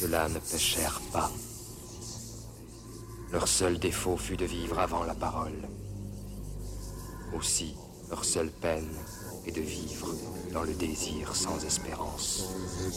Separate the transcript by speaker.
Speaker 1: Ceux-là ne péchèrent pas. Leur seul défaut fut de vivre avant la parole. Aussi, leur seule peine est de vivre dans le désir sans espérance.